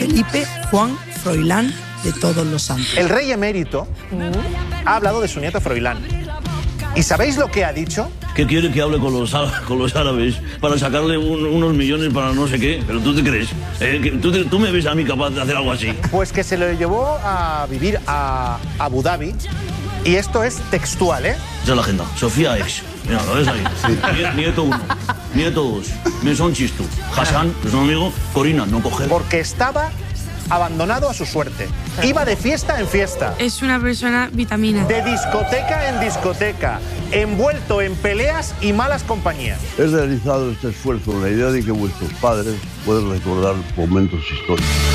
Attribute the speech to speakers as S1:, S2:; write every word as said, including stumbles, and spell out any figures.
S1: Felipe Juan Froilán de Todos los Santos.
S2: El rey emérito ha hablado de su nieto Froilán. ¿Y sabéis lo que ha dicho?
S3: Que quiere que hable con los, con los árabes para sacarle un, unos millones para no sé qué. ¿Pero tú te crees? ¿Eh? Que ¿Tú, te, ¿Tú me ves a mí capaz de hacer algo así?
S2: Pues que se lo llevó a vivir a Abu Dhabi. Y esto es textual, ¿eh?
S3: Esa es la agenda. Sofía Ex. Mira, ¿lo ves ahí? Sí. Nieto uno, nieto dos, Mesón Chistu, Hassan, que es un amigo, Corina, no coger.
S2: Porque estaba abandonado a su suerte. Iba de fiesta en fiesta.
S4: Es una persona vitamina.
S2: De discoteca en discoteca, envuelto en peleas y malas compañías.
S5: He realizado este esfuerzo con la idea de que vuestros padres puedan recordar momentos históricos.